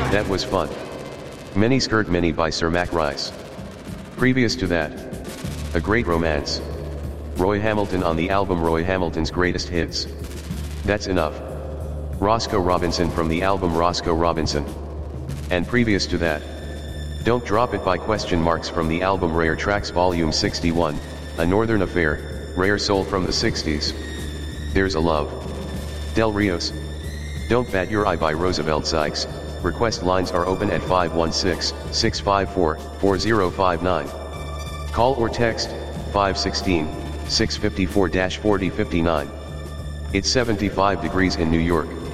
That was fun. Mini Skirt Mini by Sir Mac Rice. Previous to that, A Great Romance. Roy Hamilton on the album Roy Hamilton's Greatest Hits. That's Enough. Roscoe Robinson from the album Roscoe Robinson. And previous to that, Don't Drop It by Question Marks from the album Rare Tracks Volume 61, A Northern Affair, Rare Soul from the 60s. There's a Love. Del Rios. Don't Bat Your Eye by Roosevelt Sykes. Request lines are open at 516-654-4059. Call or text, 516-654-4059. It's 75 degrees in New York.